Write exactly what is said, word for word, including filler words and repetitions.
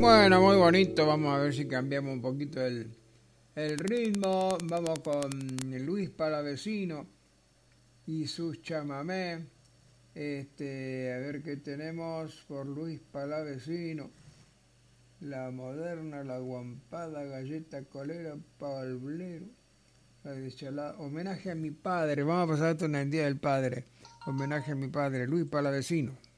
Bueno, muy bonito. Vamos a ver si cambiamos un poquito el, el ritmo. Vamos con Luis Palavecino y sus chamamé. Este, a ver qué tenemos por Luis Palavecino. La moderna, la guampada, galleta colera, pablero, la de chalá. Homenaje a mi padre. Vamos a pasar esto en el Día del Padre. Homenaje a mi padre, Luis Palavecino.